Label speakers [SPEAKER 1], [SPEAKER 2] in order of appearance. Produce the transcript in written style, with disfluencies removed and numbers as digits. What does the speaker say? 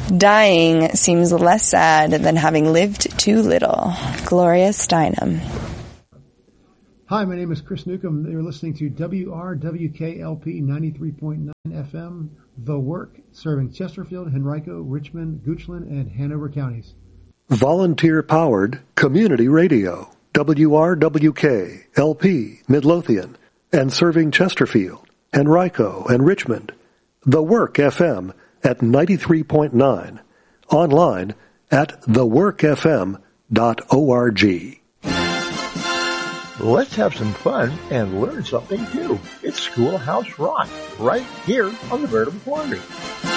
[SPEAKER 1] Dying seems less sad than having lived too little. Gloria Steinem.
[SPEAKER 2] Hi, my name is Chris Newcomb. You're listening to WRWKLP 93.9 FM, The Work, serving Chesterfield, Henrico, Richmond, Goochland, and Hanover counties.
[SPEAKER 3] Volunteer-powered community radio, WRWK-LP Midlothian, and serving Chesterfield, Henrico, and Richmond. The Work FM at 93.9. Online at theworkfm.org.
[SPEAKER 4] Let's have some fun and learn something too. It's Schoolhouse Rock, right here on the Veritable Quandary.